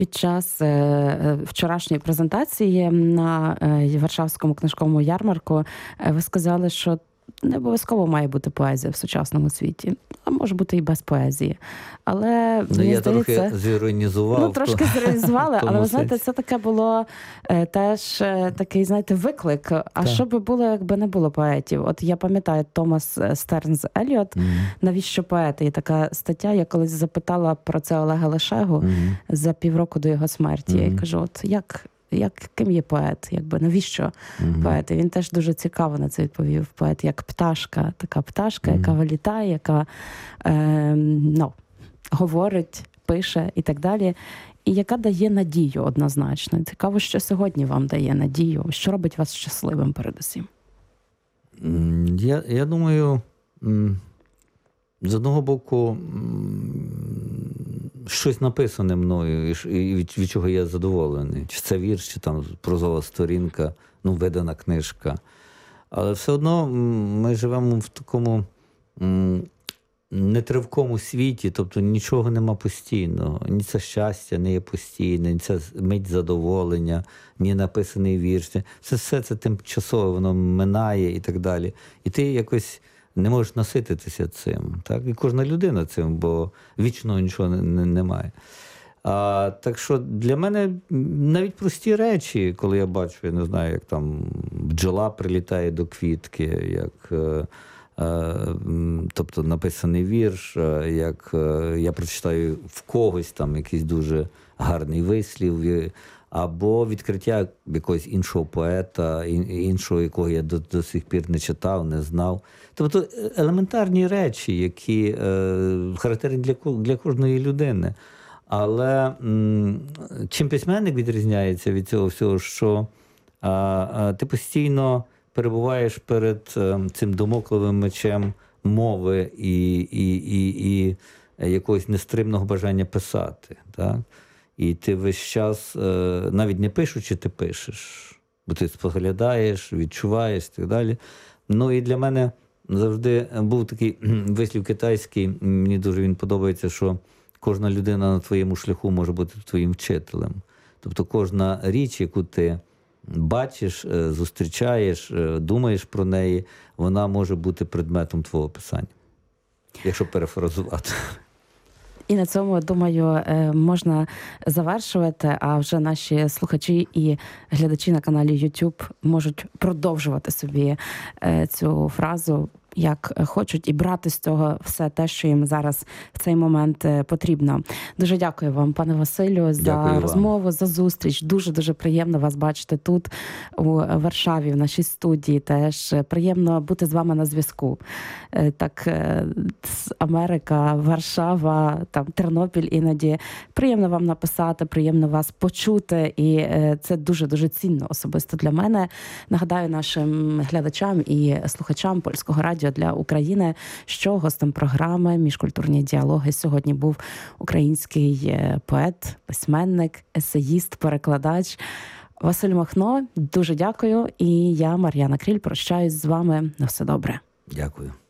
Під час вчорашньої презентації на Варшавському книжковому ярмарку ви сказали, що не обов'язково має бути поезія в сучасному світі, а може бути і без поезії. Але, мені здається... трохи зіронізував. Трошки зіронізували, але, ви знаєте, це таке було теж такий, знаєте, виклик. А що би було, якби не було поетів? От я пам'ятаю Томас Стернс Еліот, «Навіщо поети?» Є така стаття, я колись запитала про це Олега Лешегу за півроку до його смерті. Я кажу, от ким є поет? Якби, навіщо поет? І він теж дуже цікаво на це відповів. Поет як пташка, така пташка, яка вилітає, яка говорить, пише і так далі. І яка дає надію однозначно. Цікаво, що сьогодні вам дає надію. Що робить вас щасливим передусім? Я думаю, з одного боку, щось написане мною, і від чого я задоволений. Чи це вірш, чи там прозова сторінка, видана книжка. Але все одно ми живемо в такому нетривкому світі, тобто нічого нема постійного. Ні це щастя не є постійне, ні це мить задоволення, ні написаний вірш. Все це тимчасово, воно минає і так далі. І ти якось не можеш насититися цим. Так? І кожна людина цим, бо вічного нічого немає. Так що для мене навіть прості речі, коли я бачу, я не знаю, як там бджола прилітає до квітки, як тобто написаний вірш, як я прочитаю в когось там якийсь дуже гарний вислів, або відкриття якогось іншого поета, іншого, якого я до сих пір не читав, не знав. Тобто елементарні речі, які характерні для кожної людини. Але чим письменник відрізняється від цього всього, що ти постійно перебуваєш перед цим дамокловим мечем мови і якогось нестримного бажання писати. Так? І ти весь час, навіть не пишучи, ти пишеш. Бо ти споглядаєш, відчуваєш і так далі. І для мене завжди був такий вислів китайський, мені дуже він подобається, що кожна людина на твоєму шляху може бути твоїм вчителем. Тобто кожна річ, яку ти бачиш, зустрічаєш, думаєш про неї, вона може бути предметом твого писання. Якщо перефразувати. І на цьому, думаю, можна завершувати, а вже наші слухачі і глядачі на каналі YouTube можуть продовжувати собі цю фразу, як хочуть, і брати з цього все те, що їм зараз в цей момент потрібно. Дуже дякую вам, пане Василю, за розмову, за зустріч. Дуже-дуже приємно вас бачити тут, у Варшаві, в нашій студії. Теж приємно бути з вами на зв'язку. Так, Америка, Варшава, там Тернопіль іноді. Приємно вам написати, приємно вас почути, і це дуже-дуже цінно особисто для мене. Нагадаю нашим глядачам і слухачам Польського радіо для України, що гостем програми «Міжкультурні діалоги» сьогодні був український поет, письменник, есеїст, перекладач Василь Махно. Дуже дякую. І я, Мар'яна Кріль, прощаюсь з вами. На все добре. Дякую.